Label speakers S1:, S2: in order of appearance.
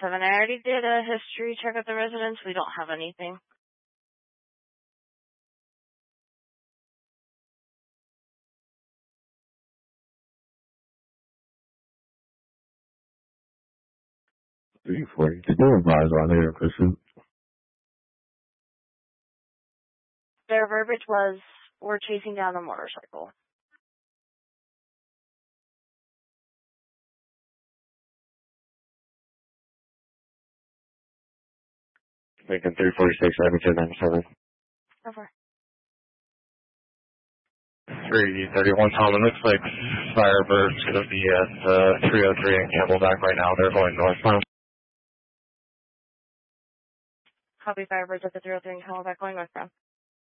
S1: 7. I already did a history check at the residence. We don't have anything.
S2: Three 40. Did you advise on their pursuit?
S1: Their verbiage was, we're chasing down a motorcycle.
S2: Lincoln 346, Abington 97.
S1: Over.
S2: 331 Tom, it looks like Firebird's going to be at 303 in Camelback right now. They're going northbound.
S1: Copy, Firebirds at the 303 and Camelback going northbound.